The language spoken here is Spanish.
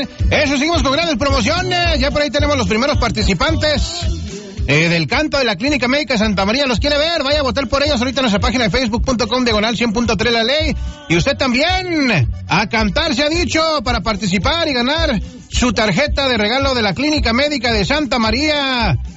Eso, seguimos con grandes promociones. Ya por ahí tenemos los primeros participantes del canto de la Clínica Médica Santa María. ¿Los quiere ver? Vaya a votar por ellos ahorita en nuestra página de facebook.com/100.3 la ley. Y usted también, a cantar se ha dicho, para participar y ganar su tarjeta de regalo de la Clínica Médica de Santa María.